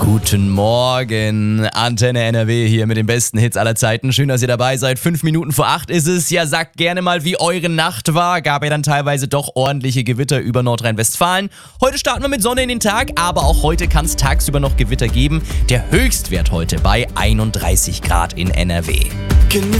Guten Morgen, Antenne NRW hier mit den besten Hits aller Zeiten. Schön, dass ihr dabei seid. 5 Minuten vor 8 ist es. Ja, sagt gerne mal, wie eure Nacht war. Gab ja dann teilweise doch ordentliche Gewitter über Nordrhein-Westfalen. Heute starten wir mit Sonne in den Tag, aber auch heute kann es tagsüber noch Gewitter geben. Der Höchstwert heute bei 31 Grad in NRW.